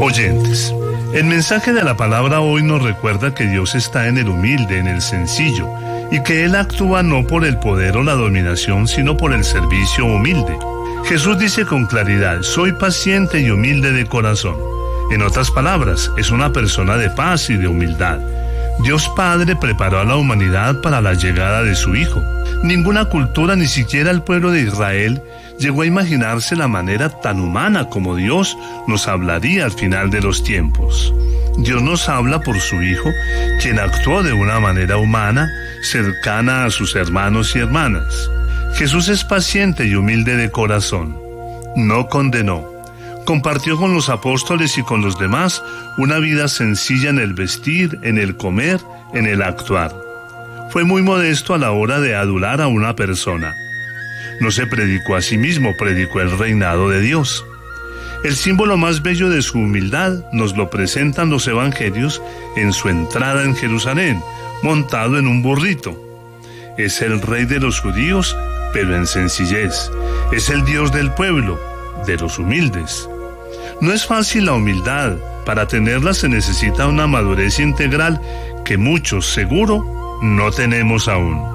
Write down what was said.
Oyentes, el mensaje de la palabra hoy nos recuerda que Dios está en el humilde, en el sencillo, y que Él actúa no por el poder o la dominación, sino por el servicio humilde. Jesús dice con claridad: soy paciente y humilde de corazón. En otras palabras, es una persona de paz y de humildad. Dios Padre preparó a la humanidad para la llegada de su Hijo. Ninguna cultura, ni siquiera el pueblo de Israel, llegó a imaginarse la manera tan humana como Dios nos hablaría al final de los tiempos. Dios nos habla por su Hijo, quien actuó de una manera humana, cercana a sus hermanos y hermanas. Jesús es paciente y humilde de corazón. No condenó. Compartió con los apóstoles y con los demás una vida sencilla en el vestir, en el comer, en el actuar. Fue muy modesto a la hora de adular a una persona. No se predicó a sí mismo, predicó el reinado de Dios. El símbolo más bello de su humildad nos lo presentan los evangelios en su entrada en Jerusalén, montado en un burrito. Es el rey de los judíos, pero en sencillez. Es el Dios del pueblo, de los humildes. No es fácil la humildad. Para tenerla se necesita una madurez integral que muchos, seguro, no tenemos aún.